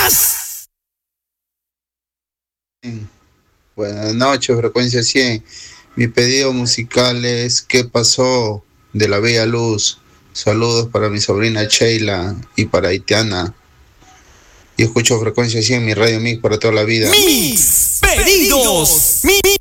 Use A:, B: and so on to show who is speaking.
A: ¡Tras!
B: Buenas noches, Frecuencia 100. Mi pedido musical es ¿Qué pasó? De la Bella Luz. Saludos para mi sobrina Sheila y para Itiana. Y escucho Frecuencia 100, mi radio mix para toda la vida.
A: Mis pedidos.